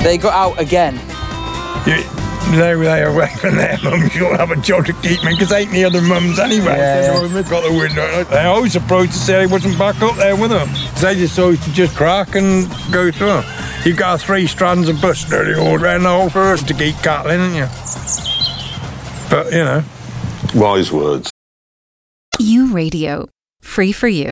They got out again. They were away from their mums. You'll have a job to keep me, because they ain't the other mums anyway. They've got the window. They always approached to say they wasn't back up there with them. They just always just crack and go through. You've got 3 strands of bush nearly all around the whole forest to keep cattle in, haven't you? But, you know. Wise words. You Radio. Free for you.